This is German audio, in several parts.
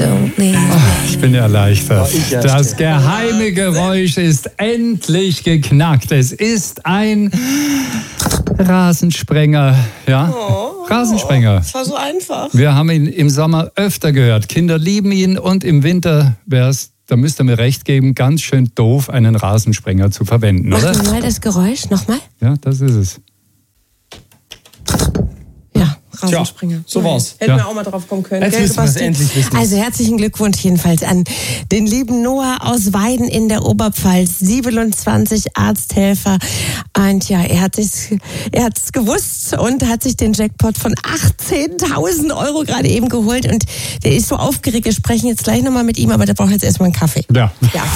Ich bin erleichtert. Das geheime Geräusch ist endlich geknackt. Es ist ein Rasensprenger. Ja? Rasensprenger. Das war so einfach. Wir haben ihn im Sommer öfter gehört. Kinder lieben ihn und im Winter da müsst ihr mir recht geben, ganz schön doof, einen Rasensprenger zu verwenden, oder? Mach mal das Geräusch nochmal. Ja, das ist es. Ja, Rasensprenger. So war's. Hätten wir auch mal drauf kommen können. Jetzt wissen wir es endlich. Also herzlichen Glückwunsch jedenfalls an den lieben Noah aus Weiden in der Oberpfalz, 27 Arzthelfer. Und ja, er hat es gewusst und hat sich den Jackpot von 18.000 € gerade eben geholt. Und der ist so aufgeregt, wir sprechen jetzt gleich nochmal mit ihm, aber der braucht jetzt erstmal einen Kaffee. Ja.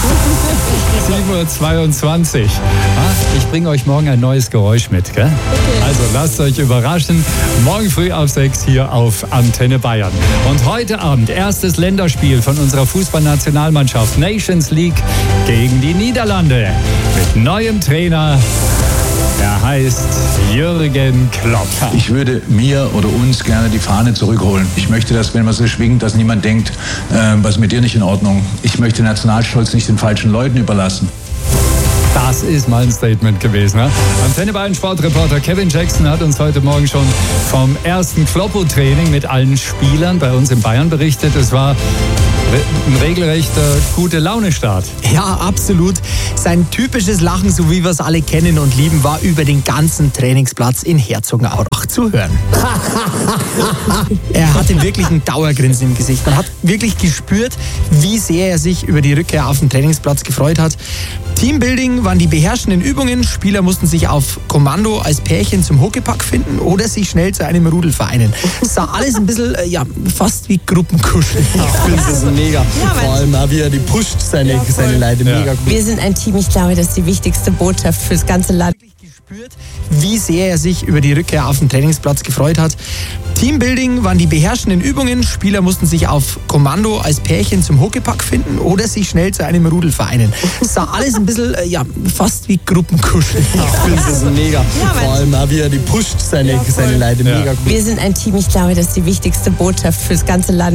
7:22 Uhr. Ich bringe euch morgen ein neues Geräusch mit, gell? Okay. Also lasst euch überraschen. Morgen früh auf 6 hier auf Antenne Bayern. Und heute Abend erstes Länderspiel von unserer Fußballnationalmannschaft. Nations League gegen die Niederlande. Mit neuem Trainer. Er heißt Jürgen Klopp. Ich würde mir oder uns gerne die Fahne zurückholen. Ich möchte, dass, wenn man so schwingt, dass niemand denkt, was ist mit dir nicht in Ordnung. Ich möchte Nationalstolz nicht den falschen Leuten überlassen. Das ist mal ein Statement gewesen. Ne? Antenne Bayern Sportreporter Kevin Jackson hat uns heute Morgen schon vom ersten Kloppo-Training mit allen Spielern bei uns in Bayern berichtet. Es war ein regelrechter Gute-Laune-Start. Ja, absolut. Sein typisches Lachen, so wie wir es alle kennen und lieben, war über den ganzen Trainingsplatz in Herzogenaurach zu hören. Er hatte wirklich ein Dauergrinsen im Gesicht. Man hat wirklich gespürt, wie sehr er sich über die Rückkehr auf den Trainingsplatz gefreut hat. Teambuilding waren die beherrschenden Übungen. Spieler mussten sich auf Kommando als Pärchen zum Huckepack finden oder sich schnell zu einem Rudel vereinen. Es sah alles ein bisschen, fast wie Gruppenkuscheln. Ich finde das mega. Ja, vor allem auch wie er die pusht, seine Leute. Mega gut. Wir sind ein Team, ich glaube, das ist die wichtigste Botschaft fürs ganze Land. Gespürt, wie sehr er sich über die Rückkehr auf den Trainingsplatz gefreut hat. Teambuilding waren die beherrschenden Übungen. Spieler mussten sich auf Kommando als Pärchen zum Huckepack finden oder sich schnell zu einem Rudel vereinen. Es sah alles ein bisschen, fast wie Gruppenkuscheln. Ich finde das mega. Ja, vor allem auch wie er die pusht, seine Leute. Mega gut. Wir sind ein Team, ich glaube, das ist die wichtigste Botschaft fürs ganze Land.